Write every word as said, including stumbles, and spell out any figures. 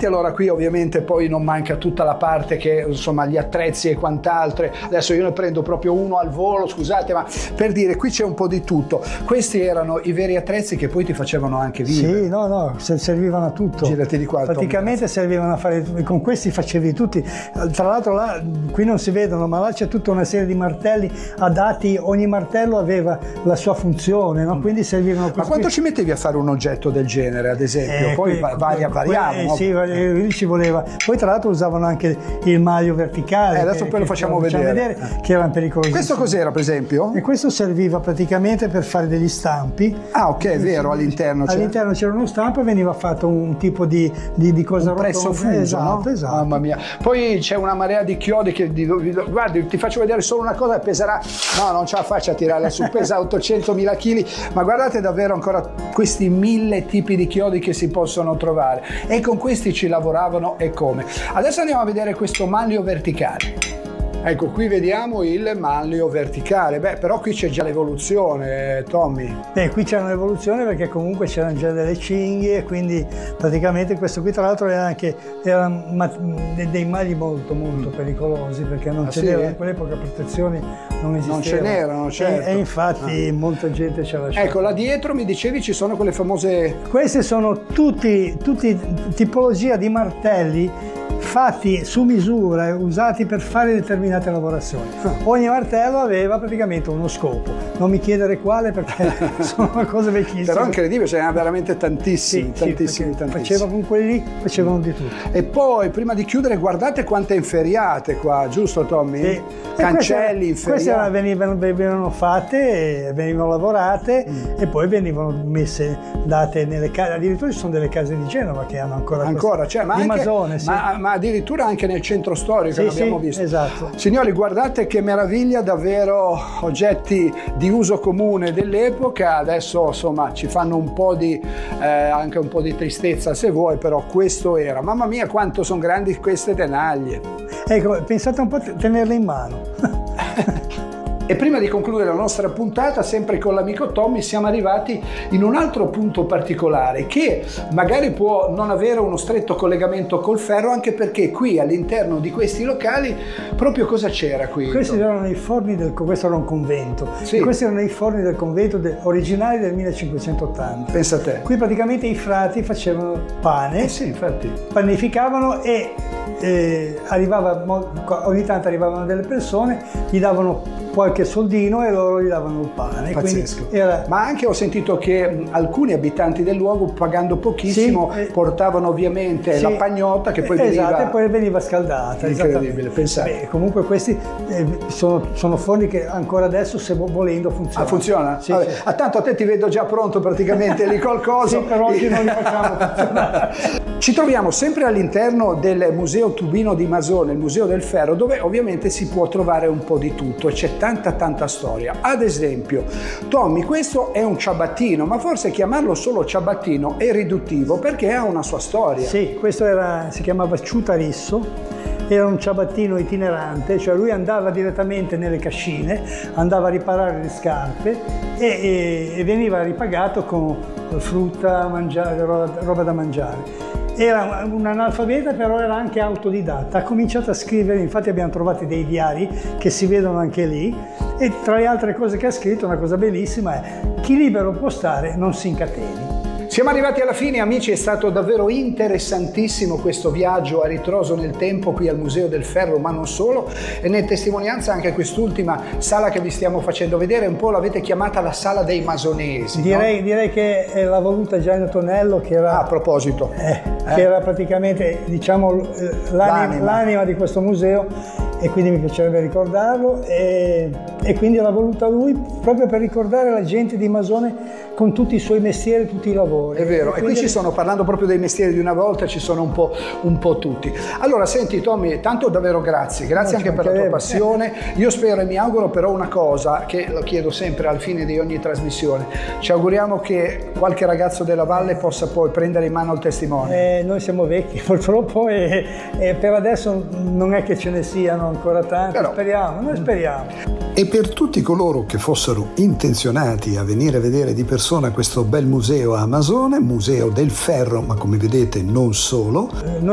Guardate allora qui ovviamente poi non manca tutta la parte che insomma gli attrezzi e quant'altro. Adesso io ne prendo proprio uno al volo, scusate, ma per dire qui c'è un po' di tutto. Questi erano i veri attrezzi che poi ti facevano anche vivere. Sì, no, no, servivano a tutto. Girati di qua. Praticamente servivano a fare, con questi facevi tutti. Tra l'altro là, qui non si vedono, ma là c'è tutta una serie di martelli adatti, ogni martello aveva la sua funzione, no? Quindi servivano. Ma quanto ci mettevi a fare un oggetto del genere, ad esempio? Eh, poi que, varia, variava, eh, no? Sì, lì ci voleva. Poi tra l'altro usavano anche il maglio verticale. Eh, adesso che, poi lo facciamo vedere. vedere che erano pericolosi. Questo cos'era, per esempio? E questo serviva praticamente per fare degli stampi. Ah, ok, è vero, all'interno c'era. All'interno c'era uno stampo e veniva fatto un tipo di, di, di cosa un presso fuso, esatto, no? Esatto. Mamma mia. Poi c'è una marea di chiodi che di, di, guardi, ti faccio vedere solo una cosa, peserà, no, non ce la faccio a tirarla su, pesa ottocentomila chili, ma guardate davvero ancora questi mille tipi di chiodi che si possono trovare, e con questi ci lavoravano e come. Adesso andiamo a vedere questo maglio verticale. Ecco, qui vediamo il maglio verticale. Beh, però qui c'è già l'evoluzione, Tommy. Beh, qui c'è un'evoluzione perché comunque c'erano già delle cinghie, quindi praticamente questo qui tra l'altro era anche erano dei magli molto molto pericolosi, perché non ah, c'era sì? in quell'epoca protezioni non esistevano. Non ce n'erano, certo. E, e infatti ah. molta gente ce l'ha lasciata. Ecco, là dietro mi dicevi ci sono quelle famose... Queste sono tutti, tutti tipologia di martelli fatti su misura e usati per fare determinate lavorazioni. Ogni martello aveva praticamente uno scopo, non mi chiedere quale perché sono una cosa vecchissima. Però è incredibile, ce n'erano veramente tantissimi, sì, tantissimi, sì, tantissimi. Faceva con quelli, facevano di tutto. E poi, prima di chiudere, guardate quante inferriate qua, giusto Tommy? Sì. Cancelli, inferriate. Queste venivano, venivano fatte, venivano lavorate mm. e poi venivano messe, date nelle case, addirittura ci sono delle case di Genova che hanno ancora Ancora, cioè, ma di anche, Masone, sì. ma, ma addirittura anche nel centro storico, sì, l'abbiamo sì, visto. Esatto. Signori, guardate che meraviglia, davvero oggetti di uso comune dell'epoca. Adesso insomma ci fanno un po' di eh, anche un po' di tristezza se vuoi, però questo era. Mamma mia quanto sono grandi queste tenaglie. Ecco, pensate un po' a tenerle in mano. E prima di concludere la nostra puntata, sempre con l'amico Tommy, siamo arrivati in un altro punto particolare che magari può non avere uno stretto collegamento col ferro, anche perché qui all'interno di questi locali proprio cosa c'era qui? Questi erano i forni del questo era un convento. Sì. E questi erano i forni del convento de, originali del millecinquecentottanta. Pensa a te. Qui praticamente i frati facevano pane, eh sì, infatti. panificavano e eh, arrivava, ogni tanto arrivavano delle persone, gli davano qualche soldino e loro gli davano il pane. Pazzesco. Era... Ma anche ho sentito che mh, alcuni abitanti del luogo, pagando pochissimo, sì, eh, portavano ovviamente sì, la pagnotta che poi esatto, veniva... e poi veniva scaldata. Incredibile, pensate. Beh, comunque questi eh, sono, sono forni che ancora adesso, se volendo, funzionano. Ah, funziona? Sì, Vabbè. sì. Ah, tanto a te ti vedo già pronto praticamente lì qualcosa. Sì, però oggi non li facciamo funzionare. Ci troviamo sempre all'interno del Museo Tubino di Masone, il Museo del Ferro, dove ovviamente si può trovare un po' di tutto e c'è tanta tanta storia. Ad esempio, Tommy, questo è un ciabattino, ma forse chiamarlo solo ciabattino è riduttivo perché ha una sua storia. Sì, questo era, si chiamava ciutarisso, era un ciabattino itinerante, cioè lui andava direttamente nelle cascine, andava a riparare le scarpe e, e, e veniva ripagato con frutta, mangiare, roba, roba da mangiare. Era un analfabeta, però era anche autodidatta. Ha cominciato a scrivere, infatti abbiamo trovato dei diari che si vedono anche lì, e tra le altre cose che ha scritto, una cosa bellissima è: chi libero può stare non si incateni. Siamo arrivati alla fine, amici, è stato davvero interessantissimo questo viaggio a ritroso nel tempo qui al Museo del Ferro, ma non solo, e ne testimonianza anche quest'ultima sala che vi stiamo facendo vedere, un po' l'avete chiamata la sala dei masonesi. Direi, no? direi che l'ha voluta Gianni Tonello, che era, ah, a proposito, eh, eh? che era praticamente, diciamo, l'anima, l'anima. l'anima di questo museo, e quindi mi piacerebbe ricordarlo, e, e quindi l'ha voluta lui proprio per ricordare la gente di Masone con tutti i suoi mestieri, tutti i lavori. È vero, e, e qui quindi... ci sono, parlando proprio dei mestieri di una volta, ci sono un po', un po' tutti. Allora, senti Tommy, tanto davvero grazie, grazie no, anche per la tua passione. Io spero e mi auguro però una cosa, che lo chiedo sempre al fine di ogni trasmissione: ci auguriamo che qualche ragazzo della Valle possa poi prendere in mano il testimone. Eh, noi siamo vecchi purtroppo e, e per adesso non è che ce ne siano ancora tanti, però... speriamo, noi speriamo. E per tutti coloro che fossero intenzionati a venire a vedere di persona questo bel museo a Masone, Museo del Ferro, ma come vedete non solo, Eh,